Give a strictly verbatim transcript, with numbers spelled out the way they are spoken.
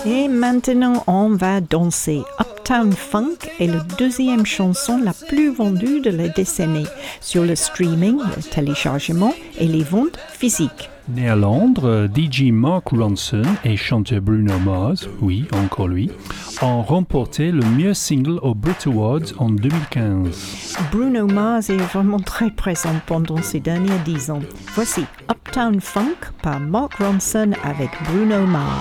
Et maintenant, on va danser. Uptown Funk est la deuxième chanson la plus vendue de la décennie sur le streaming, le téléchargement et les ventes physiques. Né à Londres, D J Mark Ronson et chanteur Bruno Mars, oui, encore lui, ont remporté le meilleur single aux Brit Awards en deux mille quinze. Bruno Mars est vraiment très présent pendant ces derniers dix ans. Voici Uptown Funk par Mark Ronson avec Bruno Mars.